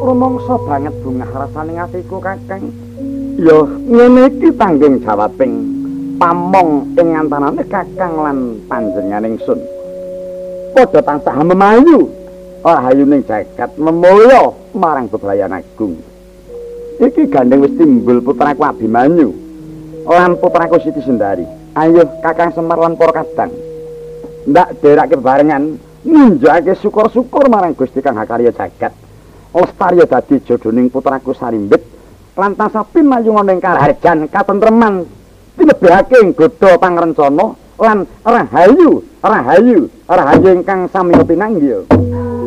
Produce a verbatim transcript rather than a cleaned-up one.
rumangsa banget bungah rasaning atiku Kakang. Ya ngene iki tanggung jawabing pamong ing antarane Kakang lan panjenenganing Sun. Padha tansah memayu rahayuning jagat memulya marang bebrayan agung. Iki gandeng wis timbul putraku Abimanyu lan putraku Siti Sundari. Ayo Kakang Semar lan para kadang ndak derake bebarengan nunjukake syukur-syukur marang Gusti Kang Hakarya jagat. Lestari dadi jodoning putraku Sarimbit lan tansah pinayungan ing karharjan katentreman tinebihake ing godha pangrencana lan rahayu rahayu rahayu ingkang samiya pinanggih.